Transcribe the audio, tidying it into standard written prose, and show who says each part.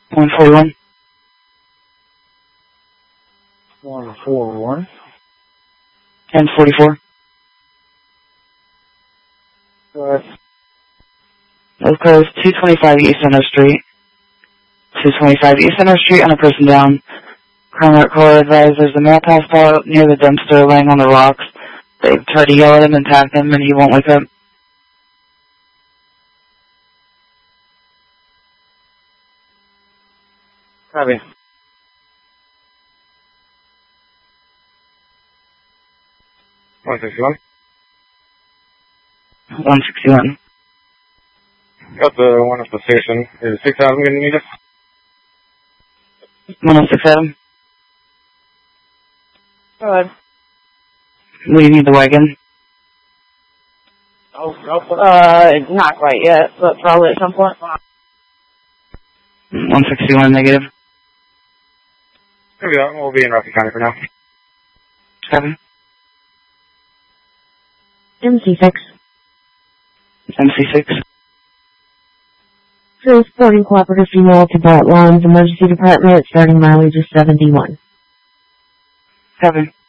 Speaker 1: 141.
Speaker 2: 141.
Speaker 1: 1044.
Speaker 2: Go ahead.
Speaker 1: Locals 225 East Center Street. 225 East Center Street on a person down. Crime caller advised there's a male passed out near the dumpster laying on the rocks. They've tried to yell at him and tap him and he won't wake up.
Speaker 2: Copy.
Speaker 3: One 61.
Speaker 1: 161.
Speaker 3: Got the one at the station. Is 6,000 going to need us?
Speaker 1: 1067.
Speaker 2: Go ahead.
Speaker 1: We need the wagon.
Speaker 2: Not quite yet, but probably at some point.
Speaker 1: 161 negative.
Speaker 3: There we go. We'll be in Rocky County for now.
Speaker 1: 7.
Speaker 4: MC6.
Speaker 1: MC6.
Speaker 4: Transporting cooperative female to Bart Lawns Emergency Department, starting mileage of 71.
Speaker 1: 7.